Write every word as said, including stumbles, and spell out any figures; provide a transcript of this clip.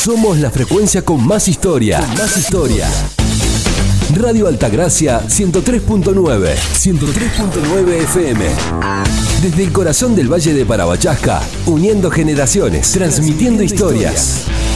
Somos la frecuencia con más historia. Con más historia. Radio Altagracia ciento tres punto nueve. ciento tres punto nueve F M. Desde el corazón del Valle de Parabachasca, uniendo generaciones, transmitiendo historias.